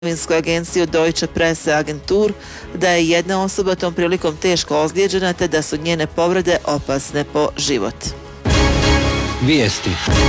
novinskoj agenciji Deutsche Presse Agentur da je jedna osoba tom prilikom teško ozlijeđena te da su njene povrede opasne po život. Vijesti.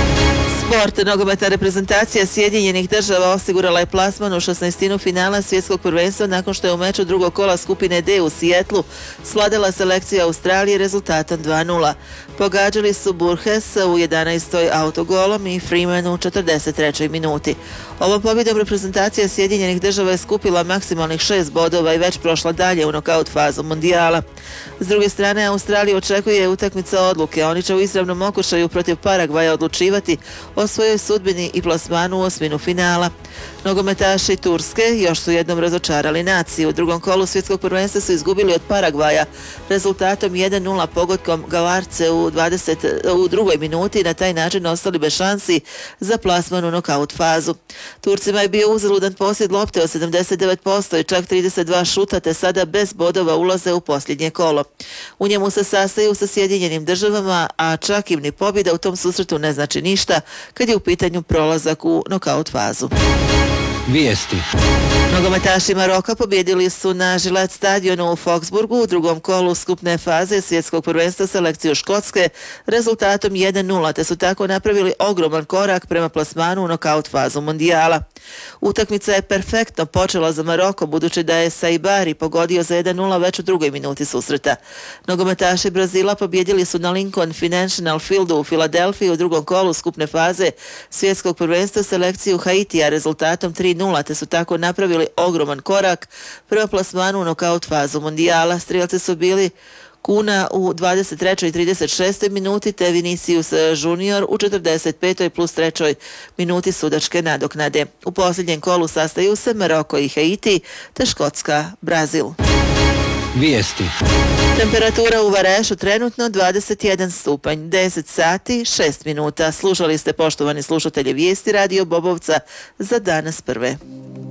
Sport. Nogometna reprezentacija Sjedinjenih Država osigurala je plasman u 16. finala svjetskog prvenstva nakon što je u meču drugog kola skupine D u Sijetlu svladala selekcija Australije rezultatom 2:0. Pogađali su Burgess u 11. autogolom i Freeman u 43. minuti. Ovom pobjedom reprezentacija Sjedinjenih Država je skupila maksimalnih 6 bodova i već prošla dalje u nokaut fazu mundijala. S druge strane, Australija očekuje utakmica odluke. Oni će u izravnom okušaju protiv Paragvaja odlučivati o svojoj sudbini i plasmanu u osminu finala. Nogometaši Turske još su jednom razočarali naciju. U drugom kolu svjetskog prvenstva su izgubili od Paragvaja rezultatom 1:0 pogodkom Gavarce u drugoj minuti i na taj način ostali bez šansi za plasman u nokaut fazu. Turcima je bio uzaludan posjed lopte od 79% i čak 32 šuta te sada bez bodova ulaze u posljednje kolo. U njemu se sastaju sa Sjedinjenim Državama, a čak im ni pobjeda u tom susretu ne znači ništa kad je u pitanju prolazak u nokaut fazu. Vijesti. Nogometaši Maroka pobjedili su na Gillette stadionu u Foxburgu u drugom kolu skupne faze svjetskog prvenstva selekciju Škotske rezultatom 1:0 te su tako napravili ogroman korak prema plasmanu u nokaut fazu mundijala. Utakmica je perfektno počela za Maroko budući da je Saibari pogodio za 1:0 već u drugoj minuti susreta. Nogometaši Brazila pobjedili su na Lincoln Financial Fieldu u Filadelfiji u drugom kolu skupne faze svjetskog prvenstva selekciju Haitija rezultatom 3:0 te su tako napravili ogroman korak prema plasmanu u nokaut fazu mundijala. Strijelci su bili Kuna u 23. i 36. minuti te Vinicius Junior u 45. plus 3. minuti sudačke nadoknade. U posljednjem kolu sastaju se Maroko i Haiti te Škotska, Brazil. Vijesti. Temperatura u Varešu trenutno 21 stupanj, 10 sati, 6 minuta. Slušali ste, poštovani slušatelji, vijesti Radio Bobovca za danas prve.